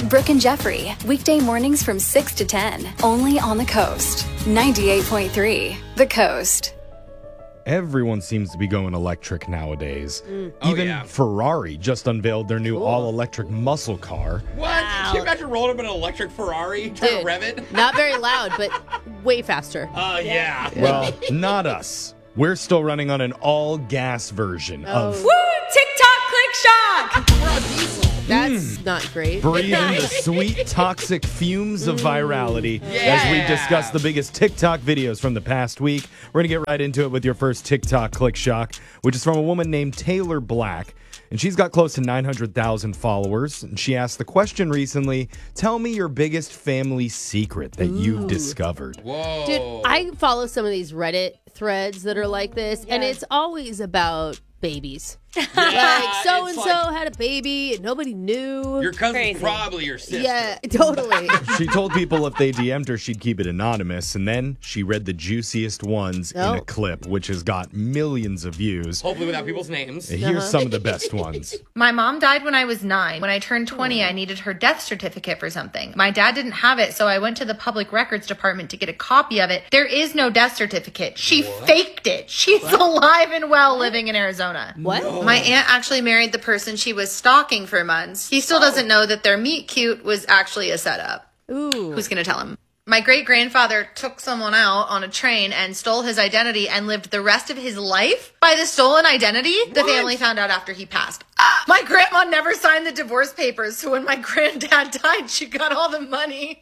Brooke and Jeffrey, weekday mornings from 6 to 10, only on the Coast. 98.3, The Coast. Everyone seems to be going electric nowadays. Oh, Even yeah. Ferrari just unveiled their new all-electric muscle car. What? Can you imagine rolling up in an electric Ferrari, trying to rev it? Not very loud, but way faster. Yeah. Well, not us. We're still running on an all-gas version of Woo! TikTok click shock! We're on diesel. That's not great. breathing the sweet, toxic fumes of virality as we Yeah. discuss the biggest TikTok videos from the past week. We're going to get right into it with your first TikTok click shock, which is from a woman named Taylor Black. And she's got close to 900,000 followers. And she asked the question recently, tell me your biggest family secret that you've discovered. Whoa. Dude, I follow some of these Reddit threads that are like this, and it's always about babies. Like, so-and-so had a baby, and nobody knew. Your cousin's Crazy. probably your sister. Yeah, totally. She told people if they DM'd her, she'd keep it anonymous. And then she read the juiciest ones in a clip, which has got millions of views. Hopefully without people's names. Here's some of the best ones. My mom died when I was 9. When I turned 20, I needed her death certificate for something. My dad didn't have it, so I went to the public records department to get a copy of it. There is no death certificate. She faked it. She's alive and well living in Arizona. What? My aunt actually married the person she was stalking for months. He still doesn't know that their meet cute was actually a setup. Ooh. Who's going to tell him? My great-grandfather took someone out on a train and stole his identity and lived the rest of his life by the stolen identity. The family found out after he passed. My grandma never signed the divorce papers, so when my granddad died, she got all the money.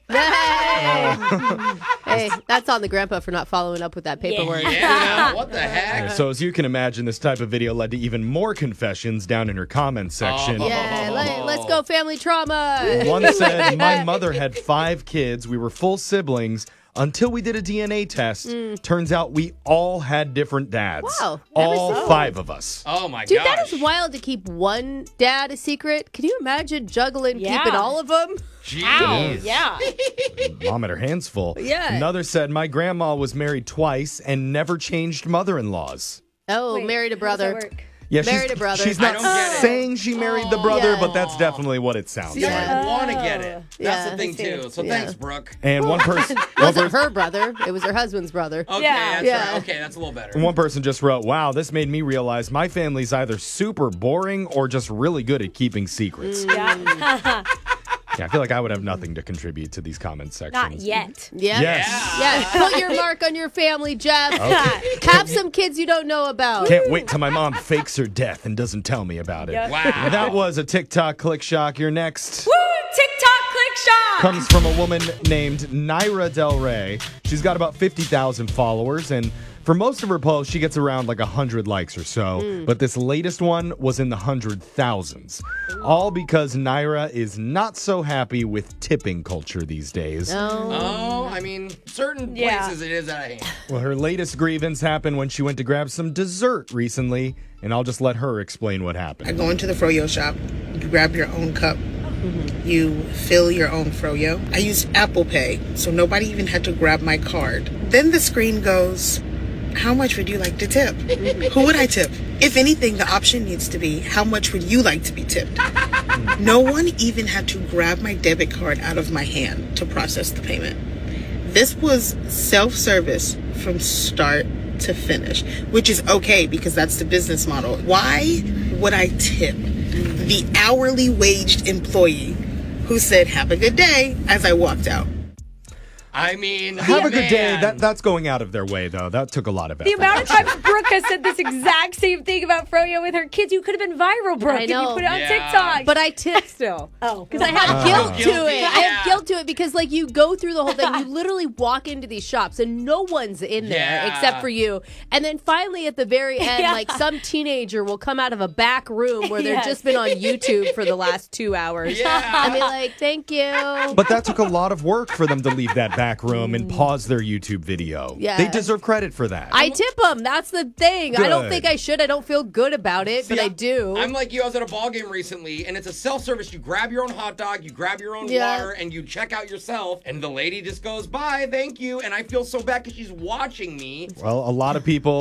Hey, that's on the grandpa for not following up with that paperwork. Yeah. What the heck? So as you can imagine, this type of video led to even more confessions down in her comments section. Yeah, let's go family trauma. One said, my mother had 5 kids. We were full siblings until we did a DNA test. Turns out we all had different dads. Wow, never All seen 5 of us. Oh my Dude, gosh. that is wild to keep one dad a secret. Can you imagine juggling keeping all of them? Jeez. Yeah. Mom had her hands full. Yeah. Another said, my grandma was married twice and never changed mother-in-laws. Oh, Wait, married a how does brother. that work? Yeah, Married a brother. She's I not don't get it. saying she married the brother, Yeah. but that's definitely what it sounds See, like. I want to get it. That's Yeah. the thing, too. So Yeah. thanks, Brooke. And one person, It wasn't her brother. It was her husband's brother. Okay, Yeah. that's Yeah. right. Okay, that's a little better. one person just wrote, wow, this made me realize my family's either super boring or just really good at keeping secrets. Yeah. Yeah, I feel like I would have nothing to contribute to these comment sections. Not yet. Yeah. Yes. Yeah. Put your mark on your family, Jeff. Have some kids you don't know about. Can't wait till my mom fakes her death and doesn't tell me about it. Yep. Wow. That was a TikTok click shock. Your next Woo! TikTok click shock! comes from a woman named Naira Del Rey. She's got about 50,000 followers, and for most of her posts, she gets around like 100 likes or so. But this latest one was in the 100,000s. All because Naira is not so happy with tipping culture these days. Oh, I mean, certain Yeah. places it is out of hand. Well, her latest grievance happened when she went to grab some dessert recently, and I'll just let her explain what I happened. go into the froyo shop, you grab your own cup, you fill your own froyo. I used Apple Pay, so nobody even had to grab my card. Then the screen goes, how much would you like to tip? Who would I tip? If anything, the option needs to be, how much would you like to be tipped? No one even had to grab my debit card out of my hand to process the payment. This was self-service from start to finish, which is okay because that's the business model. Why would I tip the hourly waged employee who said, have a good day, as I walked out? I mean, Have a good day. man. That's going out of their way, though. That took a lot of effort. The amount of times Brooke has said this exact same thing about Froyo with her kids, you could have been viral, Brooke, if you know. put it on Yeah. TikTok. But I tip still. Oh. Because I have guilt to Guilty, it. I have yeah. guilt to it because, like, you go through the whole thing. You literally walk into these shops and no one's in there Yeah. except for you. And then finally at the very end, Yeah. like, some teenager will come out of a back room where they've Yes. just been on YouTube for the last 2 hours. Yeah. And be like, thank you. But that took a lot of work for them to leave that back room and pause their YouTube video. Yeah. They deserve credit for that. I tip them. That's the thing. I don't Good. think I should. I don't feel good about it, but See, I do. I'm like you. I was at a ball game recently, and it's a self-service. You grab your own hot dog, you grab your own Yeah. water, and you check out yourself. And the lady just goes, "Bye, thank you." And I feel so bad because she's watching me. Well, a lot of people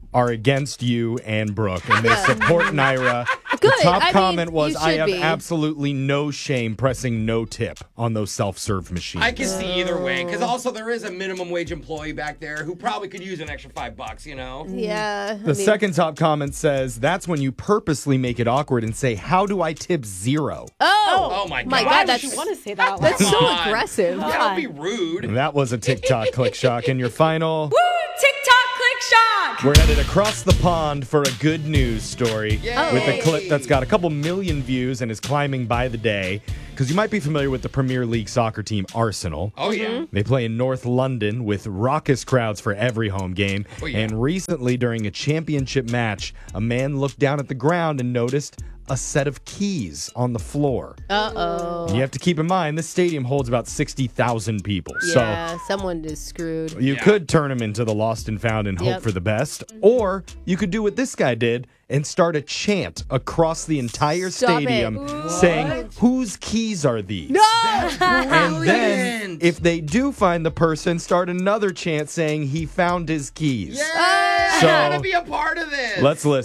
are against you and Brooke, and they support Naira. Good. The top I mean, comment was, you I should have be. absolutely no shame pressing no tip on those self-serve machines. I can see either way, because also there is a minimum wage employee back there who probably could use an extra $5, you know? Yeah. The second top comment says, that's when you purposely make it awkward and say, how do I tip 0? Oh my God. My Why God, would that's you want to say that out loud? that's so Come on. aggressive. Yeah, don't be rude. That was a TikTok click shock. And your final, Woo! TikTok click shock! we're headed across the pond for a good news story Yay. with a clip that's got a couple million views and is climbing by the day. Because you might be familiar with the Premier League soccer team Arsenal. Oh, yeah. They play in North London with raucous crowds for every home game. Oh, yeah. And recently, during a championship match, a man looked down at the ground and noticed a set of keys on the floor. Uh-oh. You have to keep in mind, this stadium holds about 60,000 people. Yeah, someone is screwed. So you could turn them into the lost and found and hope Yep. for the best. Or you could do what this guy did and start a chant across the entire Stop it. stadium saying, whose keys are these? No! And then, Brilliant. if they do find the person, start another chant saying he found his keys. Yeah, So- I want to be a part of this. Let's listen.